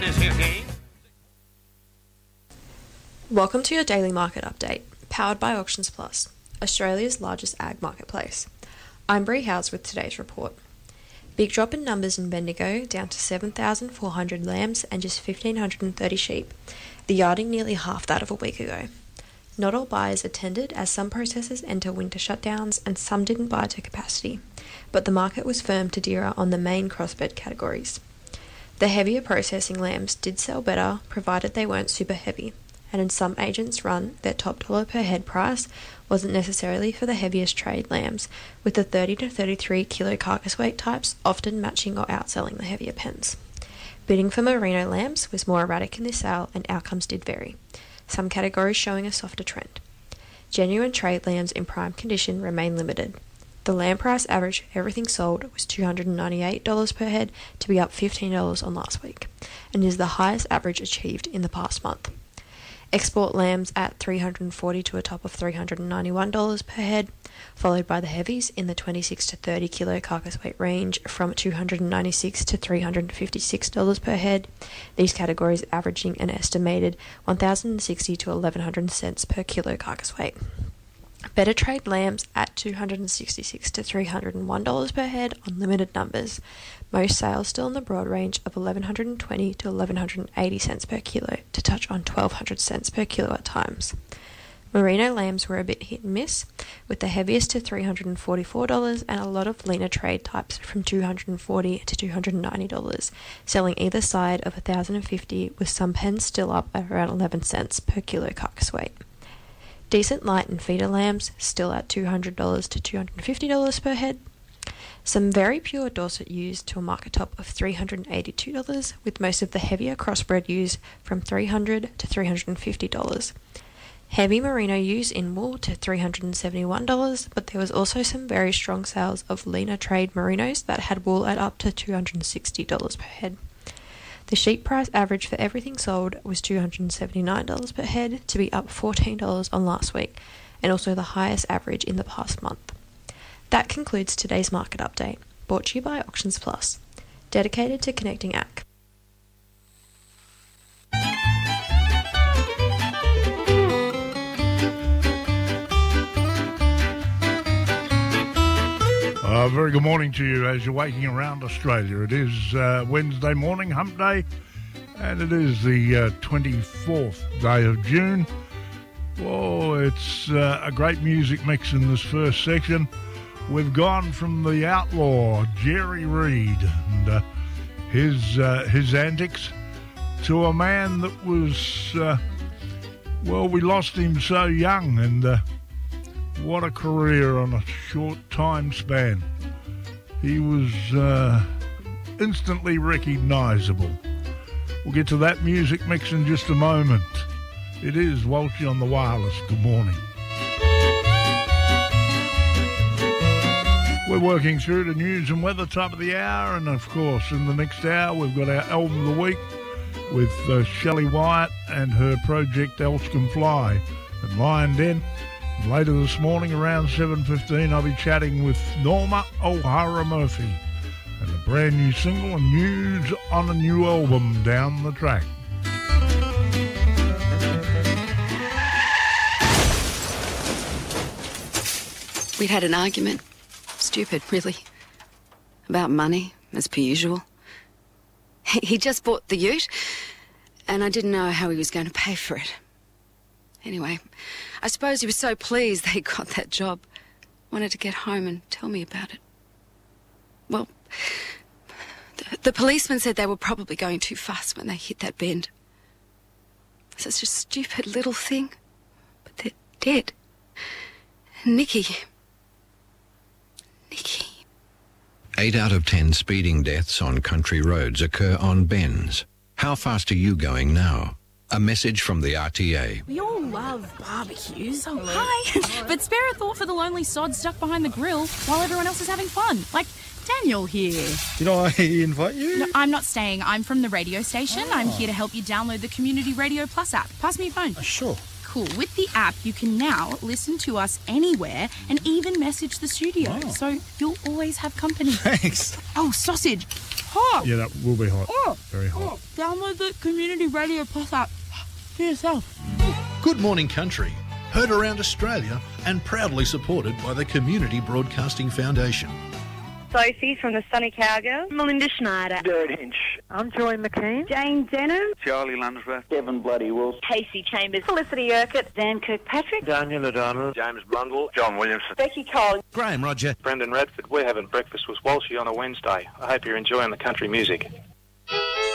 Welcome to your daily market update, powered by Auctions Plus, Australia's largest ag marketplace. I'm Bree Howes with today's report. Big drop in numbers in Bendigo, down to 7,400 lambs and just 1,530 sheep, the yarding nearly half that of a week ago. Not all buyers attended as some processors enter winter shutdowns and some didn't buy to capacity, but the market was firm to dearer on the main crossbred categories. The heavier processing lambs did sell better, provided they weren't super heavy, and in some agents' run, their top dollar per head price wasn't necessarily for the heaviest trade lambs, with the 30 to 33 kilo carcass weight types often matching or outselling the heavier pens. Bidding for merino lambs was more erratic in this sale and outcomes did vary, some categories showing a softer trend. Genuine trade lambs in prime condition remain limited. The lamb price average for everything sold was $298 per head, to be up $15 on last week, and is the highest average achieved in the past month. Export lambs at $340 to a top of $391 per head, followed by the heavies in the 26 to 30 kilo carcass weight range from $296 to $356 per head, these categories averaging an estimated $1,060 to $1,100 per kilo carcass weight. Better trade lambs at $266 to $301 per head on limited numbers. Most sales still in the broad range of $1,120 to $1,180 per kilo, to touch on $1,200 per kilo at times. Merino lambs were a bit hit and miss, with the heaviest to $344 and a lot of leaner trade types from $240 to $290, selling either side of $1,050, with some pens still up at around 11 cents per kilo carcass weight. Decent light and feeder lambs still at $200 to $250 per head. Some very pure Dorset ewes to a market top of $382, with most of the heavier crossbred ewes from $300 to $350. Heavy merino ewes in wool to $371, but there was also some very strong sales of leaner trade merinos that had wool at up to $260 per head. The sheep price average for everything sold was $279 per head, to be up $14 on last week, and also the highest average in the past month. That concludes today's market update, brought to you by Auctions Plus, dedicated to connecting ag. Very good morning to you as you're waking around Australia. It is Wednesday morning, hump day, and it is the 24th day of June. Whoa, it's a great music mix in this first section. We've gone from the outlaw, Jerry Reed, and his antics, to a man that was, we lost him so young, and what a career on a short time span. He was instantly recognisable. We'll get to that music mix in just a moment. It is Walshy on the Wireless. Good morning. We're working through the news and weather top of the hour, and of course in the next hour we've got our album of the week with Shelley Wyatt and her project Else Can Fly and Lion Den. Later this morning around 7:15 I'll be chatting with Norma O'Hara Murphy and a brand new single and news on a new album down the track. We'd had an argument. Stupid, really. About money, as per usual. He just bought the ute, and I didn't know how he was going to pay for it. Anyway, I suppose he was so pleased that he got that job. Wanted to get home and tell me about it. Well, the policeman said they were probably going too fast when they hit that bend. Such a stupid little thing. But they're dead. Nicky. 8 out of 10 speeding deaths on country roads occur on bends. How fast are you going now? A message from the RTA. We all love barbecues. Oh, hi. But spare a thought for the lonely sod stuck behind the grill while everyone else is having fun. Like Daniel here. Did I invite you? No, I'm not staying. I'm from the radio station. I'm here to help you download the Community Radio Plus app. Pass me your phone. Sure. Cool. With the app, you can now listen to us anywhere and even message the studio. Oh. So you'll always have company. Thanks. Oh, sausage. hot. Yeah, that will be hot. Oh. Very hot. Download the Community Radio Plus app for yourself. Good Morning Country, heard around Australia and proudly supported by the Community Broadcasting Foundation. Sophie from the Sunny Cowgirls. Melinda Schneider. Dirt Hinch. I'm Joy McKean. Jane Denham. Charlie Lunsworth. Kevin Bloody Wolf. Casey Chambers. Felicity Urquhart. Dan Kirkpatrick. Daniel O'Donnell. James Blundell. John Williamson. Becky Cole. Graham Roger. Brendan Redford. We're having breakfast with Walshy on a Wednesday. I hope you're enjoying the country music.